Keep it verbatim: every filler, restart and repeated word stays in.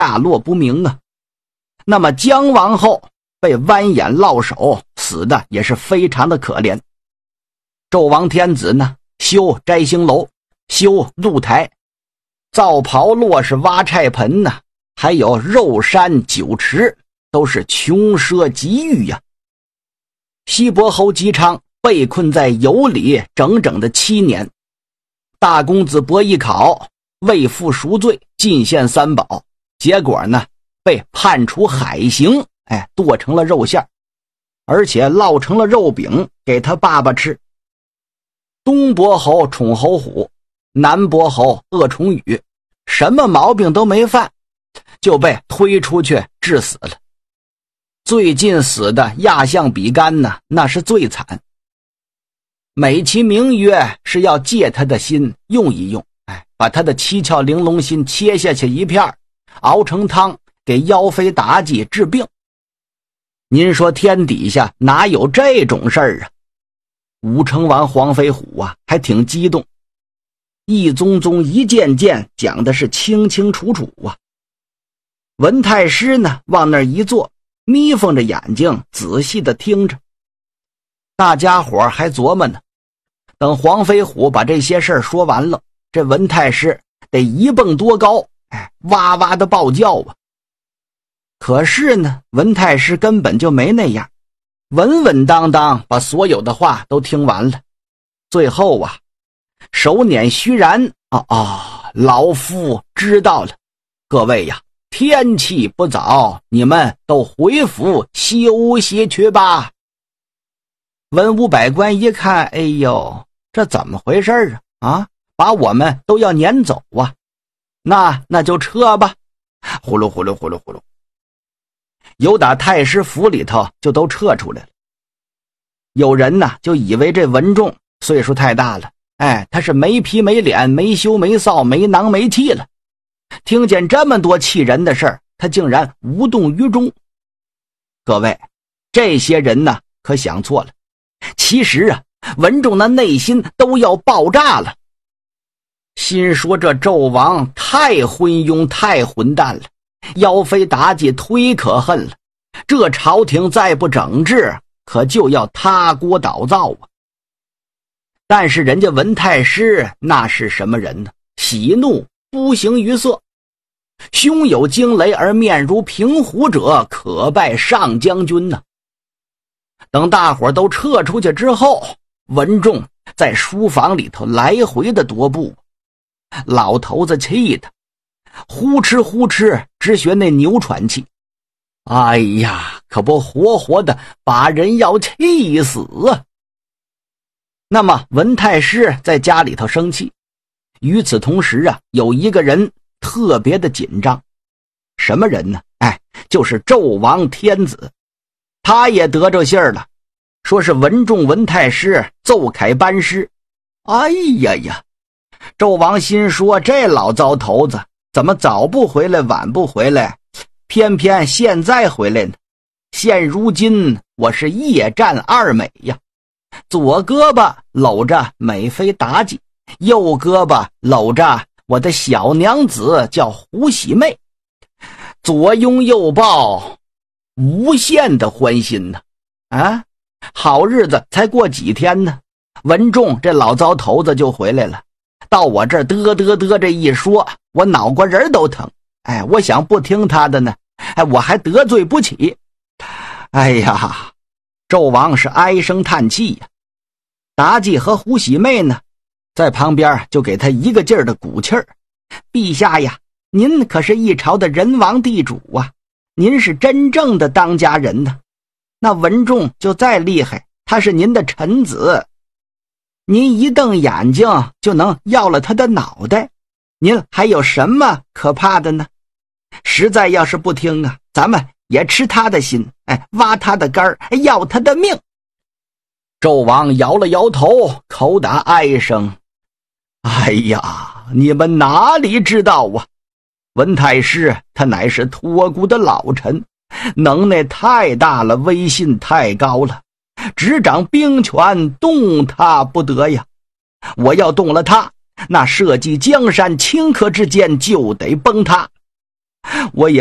下落不明啊。那么姜王后被剜眼烙手，死的也是非常的可怜。纣王天子呢，修摘星楼，修露台，造炮烙是挖柴盆呢，还有肉山酒池，都是穷奢极欲呀。西伯侯姬昌被困在羑里整整的七年，大公子伯邑考为父赎罪，进献三宝，结果呢被判处海刑，哎，剁成了肉馅，而且烙成了肉饼给他爸爸吃。东伯侯宠侯虎，南伯侯鄂崇禹，什么毛病都没犯，就被推出去致死了。最近死的亚相比干呢，那是最惨，美其名曰是要借他的心用一用，哎，把他的七窍玲珑心切下去一片，熬成汤给妖妃妲己治病。您说天底下哪有这种事儿啊？武成王黄飞虎啊还挺激动，一宗宗一件件讲的是清清楚楚啊。文太师呢往那儿一坐，眯缝着眼睛仔细的听着。大家伙还琢磨呢，等黄飞虎把这些事儿说完了，这文太师得一蹦多高，哎，哇哇的暴叫啊。可是呢，文太师根本就没那样，稳稳当当把所有的话都听完了。最后啊，手捻虚髯，啊啊，老夫知道了，各位呀，天气不早，你们都回府休息去吧。文武百官一看，哎呦，这怎么回事啊？啊，把我们都要撵走啊！那那就撤吧。呼噜呼噜呼噜呼噜，有打太师府里头就都撤出来了。有人呢就以为这文仲岁数太大了，哎，他是没皮没脸，没羞没臊，没囊没气了。听见这么多气人的事儿，他竟然无动于衷。各位，这些人呢可想错了。其实啊，文仲的内心都要爆炸了，心说这纣王太昏庸太混蛋了，妖妃妲己忒可恨了，这朝廷再不整治，可就要塌锅倒灶啊。但是人家文太师那是什么人呢？喜怒不形于色，胸有惊雷而面如平湖者，可拜上将军呢。等大伙都撤出去之后，文仲在书房里头来回的踱步，老头子气的呼哧呼哧直学那牛喘气，哎呀，可不活活的把人要气死啊。那么文太师在家里头生气，与此同时啊，有一个人特别的紧张。什么人呢？哎，就是纣王天子。他也得着信儿了，说是文仲文太师奏凯班师。哎呀呀，纣王心说，这老糟头子怎么早不回来晚不回来，偏偏现在回来呢？现如今我是夜战二美呀，左胳膊搂着美妃妲己，右胳膊搂着我的小娘子叫胡喜妹，左拥右抱，无限的欢心呢。啊，好日子才过几天呢，文仲这老糟头子就回来了，到我这儿嘚嘚嘚这一说，我脑瓜仁都疼。哎，我想不听他的呢，哎，我还得罪不起。哎呀，纣王是唉声叹气呀。妲己和胡喜妹呢，在旁边就给他一个劲儿的鼓气儿。陛下呀，您可是一朝的人王地主啊，您是真正的当家人呢。那文仲就再厉害，他是您的臣子，您一瞪眼睛就能要了他的脑袋，您还有什么可怕的呢？实在要是不听啊，咱们也吃他的心，哎，挖他的肝儿，要他的命。纣王摇了摇头，口打哀声。哎呀，你们哪里知道啊，文太师他乃是托孤的老臣，能耐太大了，威信太高了，执掌兵权，动他不得呀。我要动了他，那社稷江山顷刻之间就得崩塌。 我也